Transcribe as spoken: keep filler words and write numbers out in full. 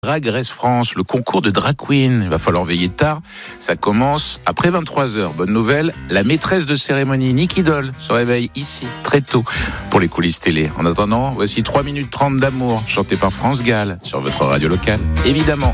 Drag Race France, le concours de drag queen. Il va falloir veiller tard. Ça commence après vingt-trois heures. Bonne nouvelle, la maîtresse de cérémonie, Nicky Doll, se réveille ici, très tôt, pour les coulisses télé. En attendant, voici trois minutes trente d'amour, chanté par France Gall, sur votre radio locale. Évidemment.